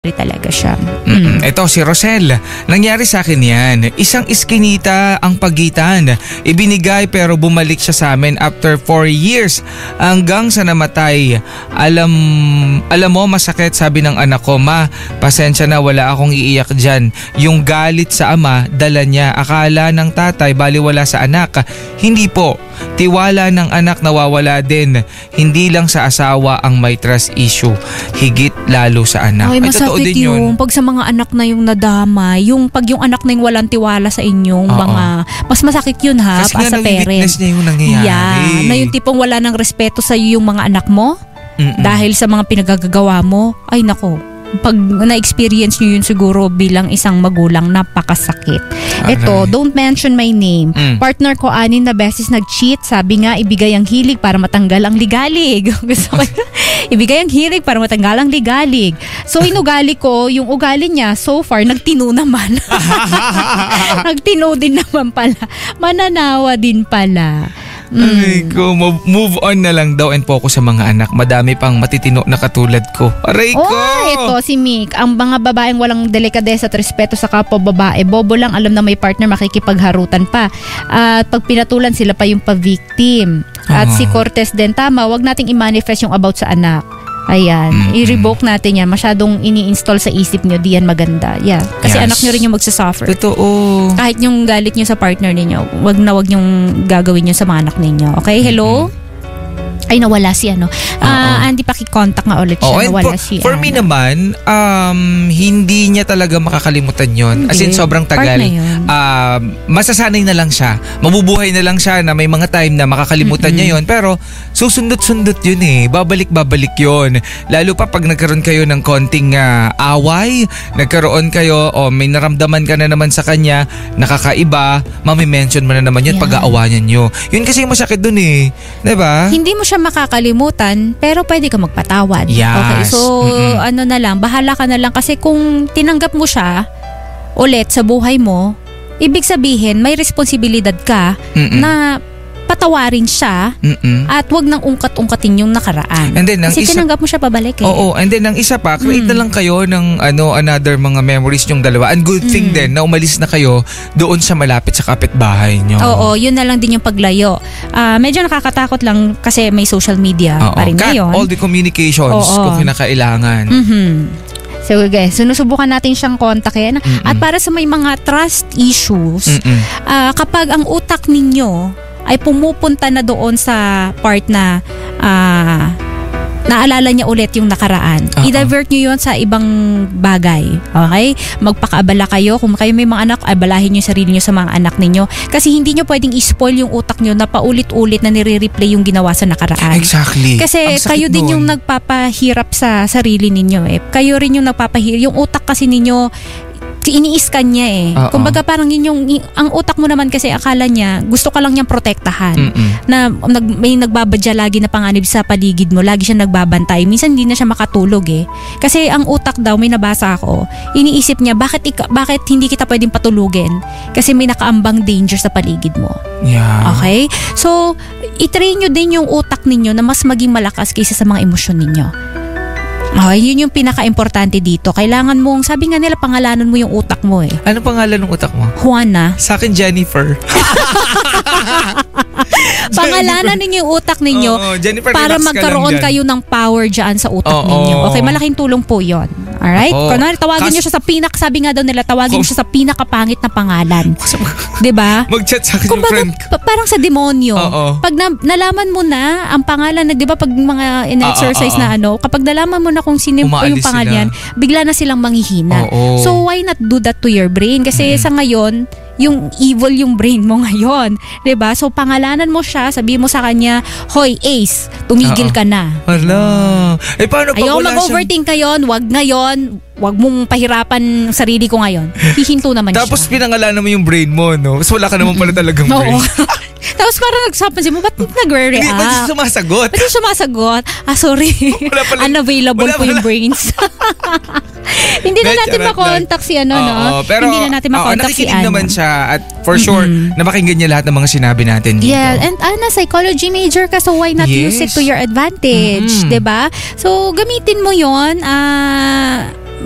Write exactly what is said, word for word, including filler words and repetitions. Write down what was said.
talaga siya. Mm. Ito si Rosel. Nangyari sa akin yan. Isang iskinita ang pagitan. Ibinigay pero bumalik siya sa amin after four years hanggang sa namatay. Alam, alam mo masakit, sabi ng anak ko. Ma, pasensya na, wala akong iiyak dyan. Yung galit sa ama, dala niya. Akala ng tatay baliwala sa anak. Hindi po. Tiwala ng anak nawawala din. Hindi lang sa asawa ang may trust issue. Higit lalo sa anak. Ay, Ay, masakit totoo din yun. yung pag sa mga anak na yung nadama, yung pag yung anak na yung walang tiwala sa inyong Oo. mga, mas masakit yun ha, Kasi as nga a parent. witness niya yung nangyayari. Yeah, na yung tipong wala ng respeto sa yung mga anak mo Mm-mm. dahil sa mga pinagagagawa mo. Ay nako, pag na-experience nyo yun siguro bilang isang magulang, napakasakit. Ito, don't mention my name. Mm. Partner ko anin na beses nag-cheat. Sabi nga, ibigay ang hilig para matanggal ang ligalig. Gusto ko, ibigay ang hilig para matanggal ang ligalig. So, inugali ko, yung ugali niya, so far, nagtino naman. Nagtino din naman pala. Mananawa din pala. Mm. Aray ko, move, move on na lang daw and focus sa mga anak. Madami pang matitino na katulad ko. Aray ko! Oh, ito si Mick. Ang mga babaeng walang delikadesa at respeto sa kapwa babae, bobo lang, alam na may partner, makikipagharutan pa. At pag pinatulan, sila pa yung pa-victim. At Oh. si Cortez din, tama, wag nating i-manifest yung about sa anak. Ayan, Mm-mm. i-revoke natin yan. Masyadong ini-install sa isip nyo, di yan maganda. Yeah. Kasi Yes. anak nyo rin yung magsasuffer. Totoo. Kahit yung galit nyo sa partner ninyo, wag na wag yung gagawin nyo sa mga anak ninyo. Okay, hello? Ay, nawala si ano. Ah, Andy, paki-contact nga ulit siya. Oh, and Nawala for, si for me ano. naman, um, hindi niya talaga makakalimutan yon. As in, Hindi. sobrang Part tagal. na yun. Um, masasanay na lang siya. Mabubuhay na lang siya na may mga time na makakalimutan niya yon. Pero susundot-sundot yun eh. Babalik-babalik yun. Lalo pa pag nagkaroon kayo ng konting ah, away, nagkaroon kayo o may naramdaman ka na naman sa kanya, nakakaiba, mamimension mo na naman yun Yeah. pag-aawayan nyo. Yun kasi yung masakit dun eh. Diba? Hindi mo siya makakalimutan, pero pwede ka magpatawad. Yes. Okay, so Mm-mm. ano na lang, bahala ka na lang kasi kung tinanggap mo siya ulit sa buhay mo, ibig sabihin may responsibilidad ka Mm-mm. na patawarin siya Mm-mm. at wag nang ungkat-ungkatin yung nakaraan. And then, ang kasi isa- tinanggap mo siya pabalik eh. Oo, and then ang isa pa, create na lang kayo ng ano another mga memories yung dalawa. And good thing din na umalis na kayo doon sa malapit sa kapitbahay nyo. Oo, yun na lang din yung paglayo. Ah, medyo nakakatakot lang kasi may social media Oo. pa rin Cut ngayon. all the communications Oo. kung kinakailangan. Mhm. So guys, sinusubukan natin siyang kontakin. At para sa may mga trust issues, Mm-mm. ah, kapag ang utak ninyo ay pumupunta na doon sa part na ah, naalala niya ulit yung nakaraan, Oo. i-divert nyo yun sa ibang bagay. Okay? Magpakaabala kayo. Kung kayo may mga anak, abalahin nyo yung sarili nyo sa mga anak ninyo. Kasi hindi nyo pwedeng i-spoil yung utak nyo na paulit-ulit na nire-replay yung ginawa sa nakaraan. Exactly. Kasi Ang sakit kayo din nun. yung nagpapahirap sa sarili ninyo eh. Kayo rin yung nagpapahirap. Yung utak kasi ninyo, iniiskan niya eh. Oo. Kumbaga parang yun yung, ang utak mo naman kasi akala niya, gusto ka lang niyang protektahan. Mm-mm. Na nag, may nagbabadya lagi na panganib sa paligid mo. Lagi siya nagbabantay. Minsan hindi na siya makatulog eh. Kasi ang utak daw, may nabasa ako, iniisip niya, bakit, ika, bakit hindi kita pwedeng patulugin? Kasi may nakaambang danger sa paligid mo. Yeah. Okay? So, itrain nyo din yung utak ninyo na mas maging malakas kaysa sa mga emosyon ninyo. Okay, yun yung pinaka-importante dito. Kailangan mong, sabi nga nila, pangalanan mo yung utak mo eh. Ano pangalan ng utak mo? Juana. Sa akin, Jennifer. Pangalanan ninyo yung utak ninyo Oo, Jennifer, para relax ka magkaroon lang dyan. kayo ng power dyan sa utak Oo. ninyo. Okay, malaking tulong po yun. Alright? Oo. Kunwari, tawagin Kas- nyo siya sa pinak, sabi nga daw nila, tawagin Kung- nyo siya sa pinakapangit na pangalan. Diba? Mag-chat sa akin yung Kumbaga, friend ko. pa- parang sa demonyo. Oo. Pag na, nalaman mo na ang pangalan na, di ba pag mga in-exercise Oo, oo, na ano, kapag nalaman mo na kung sino yung Umaalis pangalan, sila. bigla na silang manghihina. Oo. So why not do that to your brain? Kasi sa ngayon, yung evil yung brain mo ngayon. 'Di ba? So pangalanan mo siya, sabihin mo sa kanya, "Hoy, Ace, tumigil Oo. ka na." Hala. Eh, paano pag Ayaw wala siyang... mag-overthink ngayon, wag ngayon, wag mong pahirapan sarili ko ngayon. Hihinto naman Tapos siya. pinangalanan mo yung brain mo, no? So wala ka naman pala talagang Oo. brain. Tapos parang nagsapansin mo, ba't Hindi, nagre-react? ba't siya sumasagot? Ba't yung sumasagot? Ah, sorry. Wala pala- Unavailable wala po yung pala. brains. Hindi na Medyo natin red makontak si ano, no? Oo, pero, Hindi na natin oo, makontak si nakikinig Ana. naman siya at for sure, napakinggan niya lahat ng mga sinabi natin dito. Yeah, and Ana, psychology major ka, so why not use it Yes. to your advantage, Mhm. 'di ba? So, gamitin mo 'yon. Ah,